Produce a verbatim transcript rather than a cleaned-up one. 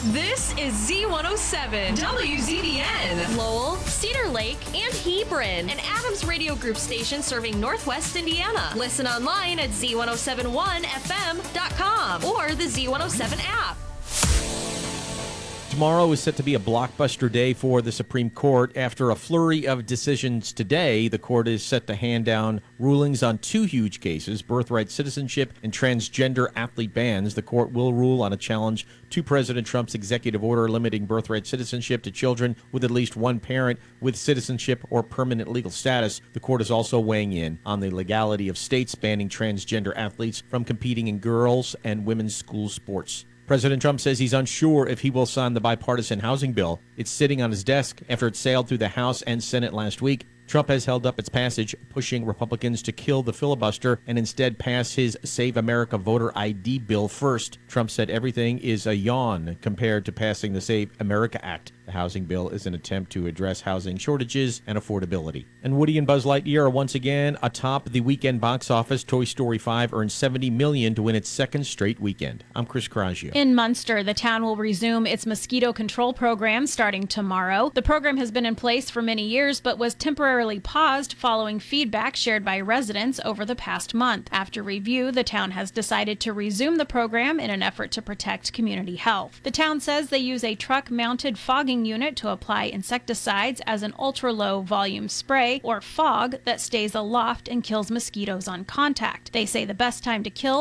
This is Z one oh seven, W Z B N. Lowell, Cedar Lake, and Hebron. An Adams Radio Group station serving Northwest Indiana. Listen online at Z one oh seven one F M dot com or the Z one oh seven app. Tomorrow is set to be a blockbuster day for the Supreme Court. After a flurry of decisions today, the court is set to hand down rulings on two huge cases, birthright citizenship and transgender athlete bans. The court will rule on a challenge to President Trump's executive order limiting birthright citizenship to children with at least one parent with citizenship or permanent legal status. The court is also weighing in on the legality of states banning transgender athletes from competing in girls' and women's school sports. President Trump says he's unsure if he will sign the bipartisan housing bill. It's sitting on his desk after it sailed through the House and Senate last week. Trump has held up its passage, pushing Republicans to kill the filibuster and instead pass his Save America Voter I D bill first. Trump said everything is a yawn compared to passing the Save America Act. The housing bill is an attempt to address housing shortages and affordability. And Woody and Buzz Lightyear are once again atop the weekend box office. Toy Story five earned seventy million dollars to win its second straight weekend. I'm Chris Carraggio. In Munster, the town will resume its mosquito control program starting tomorrow. The program has been in place for many years, but was temporarily paused following feedback shared by residents over the past month. After review, the town has decided to resume the program in an effort to protect community health. The town says they use a truck-mounted fogging unit to apply insecticides as an ultra-low volume spray or fog that stays aloft and kills mosquitoes on contact. They say the best time to kill